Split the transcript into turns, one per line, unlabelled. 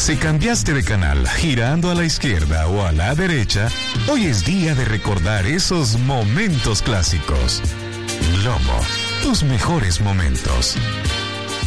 Si cambiaste de canal girando a la izquierda o a la derecha, hoy es día de recordar esos momentos clásicos. Globo, tus mejores momentos.